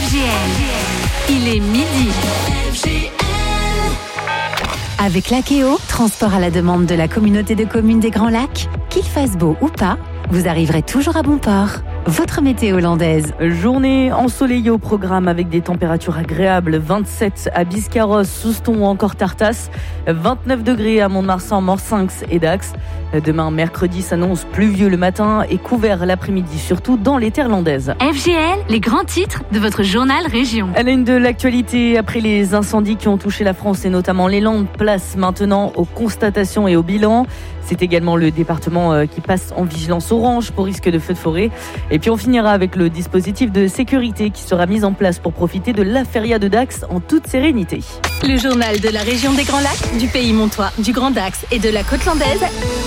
FGL. Il est midi. Avec l'Akeo, transport à la demande de la communauté de communes des Grands Lacs, qu'il fasse beau ou pas, vous arriverez toujours à bon port. Votre météo hollandaise. Journée ensoleillée au programme avec des températures agréables. 27 à Biscarrosse, Souston ou encore Tartas. 29 degrés à Mont-de-Marsan, Morsinx et Dax. Demain, mercredi, s'annonce pluvieux le matin et couvert l'après-midi, surtout dans les terres landaises. FGL, les grands titres de votre journal région. À la une de l'actualité, après les incendies qui ont touché la France et notamment les Landes, place maintenant aux constatations et au bilan. C'est également le département qui passe en vigilance orange pour risque de feu de forêt. Et puis on finira avec le dispositif de sécurité qui sera mis en place pour profiter de la feria de Dax en toute sérénité. Le journal de la région des Grands Lacs, du pays montois, du Grand Dax et de la côte landaise.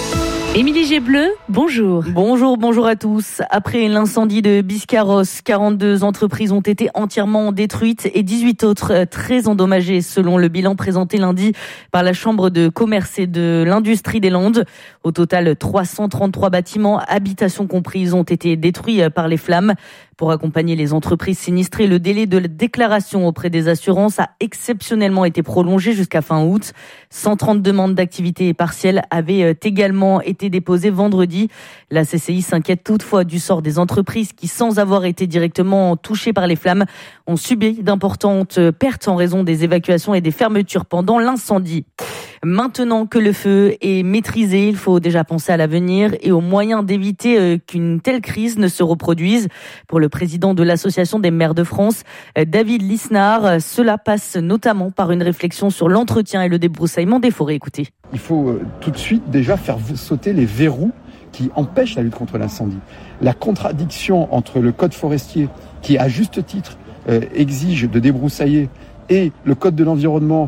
Émilie Gébleu, bonjour. Bonjour à tous. Après l'incendie de Biscarrosse, 42 entreprises ont été entièrement détruites et 18 autres très endommagées selon le bilan présenté lundi par la Chambre de commerce et de l'industrie des Landes. Au total, 333 bâtiments, habitations comprises, ont été détruits par les flammes. Pour accompagner les entreprises sinistrées, le délai de déclaration auprès des assurances a exceptionnellement été prolongé jusqu'à fin août. 130 demandes d'activité partielle avaient également été déposées vendredi. La CCI s'inquiète toutefois du sort des entreprises qui, sans avoir été directement touchées par les flammes, ont subi d'importantes pertes en raison des évacuations et des fermetures pendant l'incendie. Maintenant que le feu est maîtrisé, il faut déjà penser à l'avenir et aux moyens d'éviter qu'une telle crise ne se reproduise. Pour le président de l'Association des maires de France, David Lisnard, cela passe notamment par une réflexion sur l'entretien et le débroussaillement des forêts. Écoutez. Il faut tout de suite déjà faire sauter les verrous qui empêchent la lutte contre l'incendie. La contradiction entre le code forestier, qui à juste titre exige de débroussailler, et le code de l'environnement,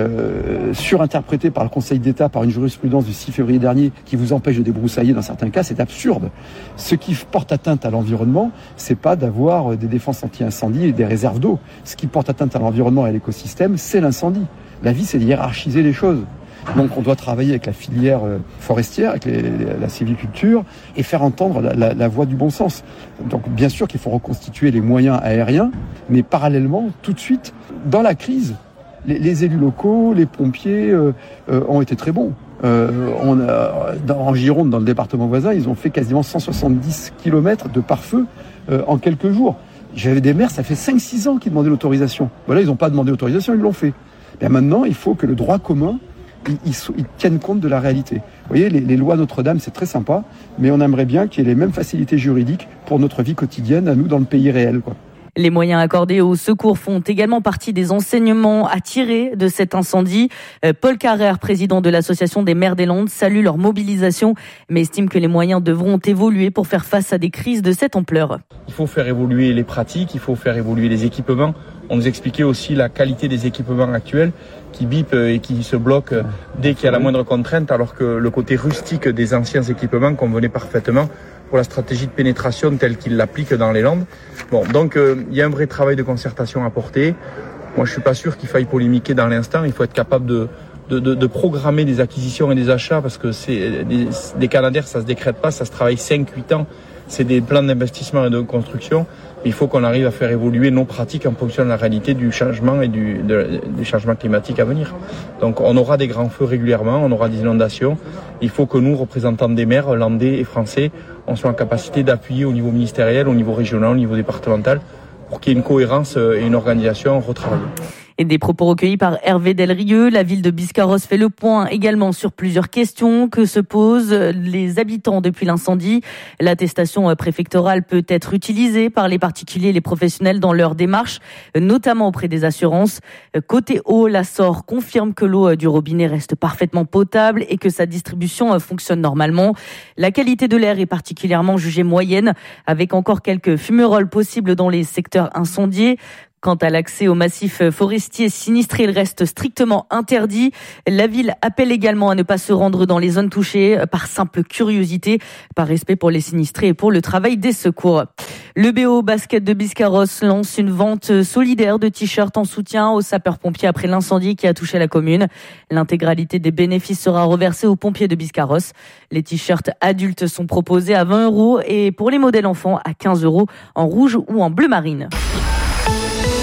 surinterprété par le Conseil d'État par une jurisprudence du 6 février dernier qui vous empêche de débroussailler dans certains cas, c'est absurde. Ce qui porte atteinte à l'environnement, c'est pas d'avoir des défenses anti-incendie et des réserves d'eau. Ce qui porte atteinte à l'environnement et à l'écosystème, c'est l'incendie. La vie, c'est de hiérarchiser les choses. Donc on doit travailler avec la filière forestière, avec la sylviculture et faire entendre la voix du bon sens. Donc bien sûr qu'il faut reconstituer les moyens aériens, mais parallèlement, tout de suite, dans la crise, les élus locaux, les pompiers ont été très bons. En Gironde, dans le département voisin, ils ont fait quasiment 170 km de pare-feu en quelques jours. J'avais des maires, ça fait 5-6 ans qu'ils demandaient l'autorisation. Voilà, ils n'ont pas demandé l'autorisation, ils l'ont fait. Bien maintenant, il faut que le droit commun ils tiennent compte de la réalité. Vous voyez, les lois Notre-Dame, c'est très sympa, mais on aimerait bien qu'il y ait les mêmes facilités juridiques pour notre vie quotidienne, à nous, dans le pays réel, quoi. Les moyens accordés aux secours font également partie des enseignements à tirer de cet incendie. Paul Carrère, président de l'Association des maires des Landes, salue leur mobilisation, mais estime que les moyens devront évoluer pour faire face à des crises de cette ampleur. Il faut faire évoluer les pratiques, il faut faire évoluer les équipements. On nous expliquait aussi la qualité des équipements actuels qui bipent et qui se bloquent dès qu'il y a la moindre contrainte, alors que le côté rustique des anciens équipements convenait parfaitement pour la stratégie de pénétration telle qu'il l'applique dans les Landes. Bon, donc il y a un vrai travail de concertation à porter. Moi, je suis pas sûr qu'il faille polémiquer dans l'instant. Il faut être capable de programmer des acquisitions et des achats, parce que c'est des Canadaires, ça se décrète pas, ça se travaille 5-8 ans. C'est des plans d'investissement et de construction. Il faut qu'on arrive à faire évoluer nos pratiques en fonction de la réalité du changement et du changement climatique à venir. Donc on aura des grands feux régulièrement, on aura des inondations. Il faut que nous, représentants des maires, landais et français, on soit en capacité d'appuyer au niveau ministériel, au niveau régional, au niveau départemental, pour qu'il y ait une cohérence et une organisation retravaillée. Et des propos recueillis par Hervé Delrieux. La ville de Biscarrosse fait le point également sur plusieurs questions que se posent les habitants depuis l'incendie. L'attestation préfectorale peut être utilisée par les particuliers et les professionnels dans leur démarche, notamment auprès des assurances. Côté eau, la SOR confirme que l'eau du robinet reste parfaitement potable et que sa distribution fonctionne normalement. La qualité de l'air est particulièrement jugée moyenne, avec encore quelques fumerolles possibles dans les secteurs incendiés. Quant à l'accès au massif forestier sinistré, il reste strictement interdit. La ville appelle également à ne pas se rendre dans les zones touchées par simple curiosité, par respect pour les sinistrés et pour le travail des secours. Le BO Basket de Biscarrosse lance une vente solidaire de t-shirts en soutien aux sapeurs-pompiers après l'incendie qui a touché la commune. L'intégralité des bénéfices sera reversée aux pompiers de Biscarrosse. Les t-shirts adultes sont proposés à 20 € et pour les modèles enfants à 15 € en rouge ou en bleu marine.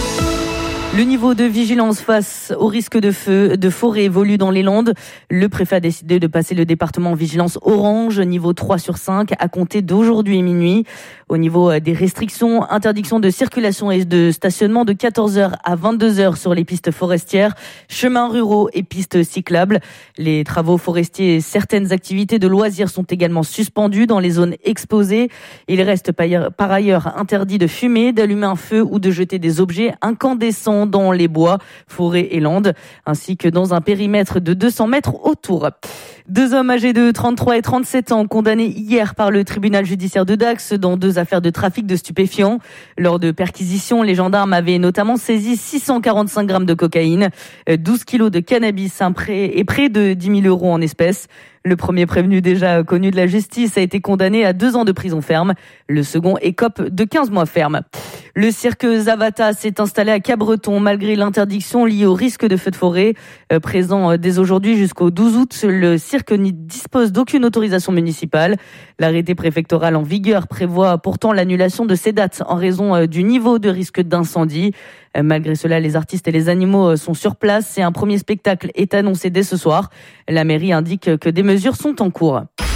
Le niveau de vigilance face au risque de feu de forêt évolue dans les Landes. Le préfet a décidé de passer le département en vigilance orange, niveau 3 sur 5, à compter d'aujourd'hui minuit. Au niveau des restrictions, interdiction de circulation et de stationnement de 14h à 22h sur les pistes forestières, chemins ruraux et pistes cyclables. Les travaux forestiers et certaines activités de loisirs sont également suspendus dans les zones exposées. Il reste par ailleurs interdit de fumer, d'allumer un feu ou de jeter des objets incandescents dans les bois, forêts et landes, ainsi que dans un périmètre de 200 mètres autour. 2 hommes âgés de 33 et 37 ans condamnés hier par le tribunal judiciaire de Dax dans 2 affaires de trafic de stupéfiants. Lors de perquisitions, les gendarmes avaient notamment saisi 645 grammes de cocaïne, 12 kilos de cannabis et près de 10 000 euros en espèces. Le premier prévenu déjà connu de la justice a été condamné à 2 ans de prison ferme. Le second écope de 15 mois ferme. Le cirque Zavata s'est installé à Cabreton malgré l'interdiction liée au risque de feu de forêt. Présent dès aujourd'hui jusqu'au 12 août, le cirque n'y dispose d'aucune autorisation municipale. L'arrêté préfectoral en vigueur prévoit pourtant l'annulation de ces dates en raison du niveau de risque d'incendie. Malgré cela, les artistes et les animaux sont sur place et un premier spectacle est annoncé dès ce soir. La mairie indique que des mesures sont en cours.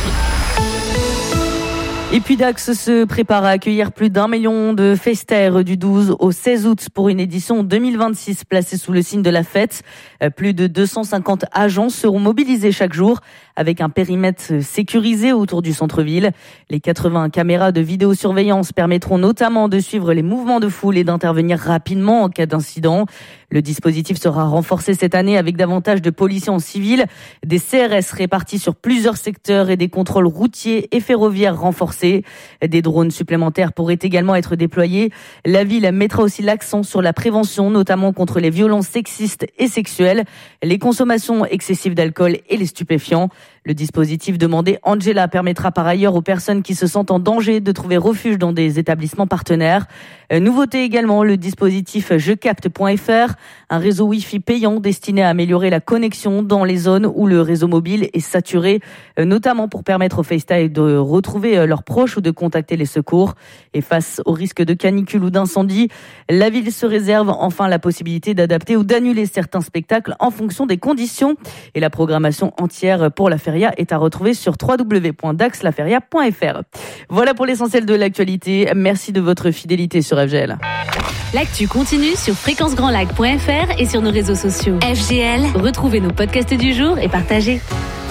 Et puis Dax se prépare à accueillir plus d'1 million de festaires du 12 au 16 août pour une édition 2026 placée sous le signe de la fête. Plus de 250 agents seront mobilisés chaque jour avec un périmètre sécurisé autour du centre-ville. Les 80 caméras de vidéosurveillance permettront notamment de suivre les mouvements de foule et d'intervenir rapidement en cas d'incident. Le dispositif sera renforcé cette année avec davantage de policiers en civil, des CRS répartis sur plusieurs secteurs et des contrôles routiers et ferroviaires renforcés. Des drones supplémentaires pourraient également être déployés. La ville mettra aussi l'accent sur la prévention, notamment contre les violences sexistes et sexuelles, les consommations excessives d'alcool et les stupéfiants. Le dispositif demandé Angela permettra par ailleurs aux personnes qui se sentent en danger de trouver refuge dans des établissements partenaires. Nouveauté également, le dispositif jecapte.fr, un réseau Wi-Fi payant destiné à améliorer la connexion dans les zones où le réseau mobile est saturé, notamment pour permettre aux FaceTime de retrouver leurs proches ou de contacter les secours. Et face au risque de canicule ou d'incendie, la ville se réserve enfin la possibilité d'adapter ou d'annuler certains spectacles en fonction des conditions. Et la programmation entière pour la feria est à retrouver sur www.daxlaferia.fr. Voilà pour l'essentiel de l'actualité. Merci de votre fidélité sur FGL. L'actu continue sur fréquencegrandlac.fr et sur nos réseaux sociaux. FGL, retrouvez nos podcasts du jour et partagez.